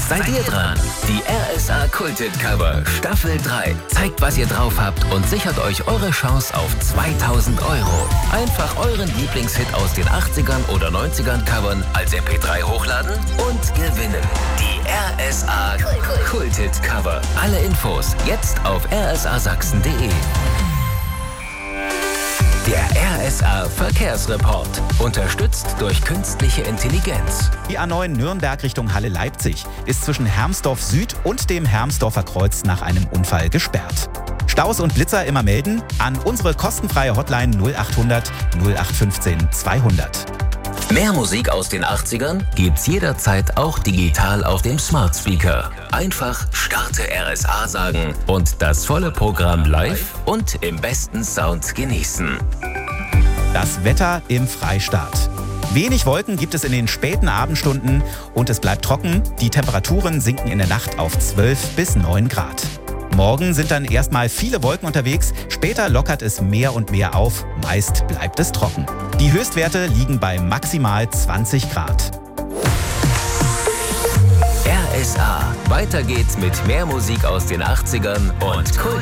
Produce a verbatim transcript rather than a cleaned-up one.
seid ihr dran. Die R S A Kulthit Cover Staffel drei zeigt, was ihr drauf habt und sichert euch eure Chance auf zweitausend Euro. Einfach euren Lieblingshit aus den achtzigern oder neunzigern covern, als M P drei hochladen und gewinnen. Die R S A Kulthit Cover. Alle Infos jetzt auf r s a sachsen punkt d e. Der R S A Verkehrsreport. Unterstützt durch künstliche Intelligenz. Die A neun Nürnberg Richtung Halle Leipzig ist zwischen Hermsdorf Süd und dem Hermsdorfer Kreuz nach einem Unfall gesperrt. Staus und Blitzer immer melden an unsere kostenfreie Hotline null achthundert null acht fünfzehn zweihundert. Mehr Musik aus den achtzigern gibt's jederzeit auch digital auf dem Smart Speaker. Einfach Starte R S A sagen und das volle Programm live und im besten Sound genießen. Das Wetter im Freistaat. Wenig Wolken gibt es in den späten Abendstunden und es bleibt trocken. Die Temperaturen sinken in der Nacht auf zwölf bis neun Grad. Morgen sind dann erstmal viele Wolken unterwegs, später lockert es mehr und mehr auf, meist bleibt es trocken. Die Höchstwerte liegen bei maximal zwanzig Grad. R S A. Weiter geht's mit mehr Musik aus den achtzigern und Kult.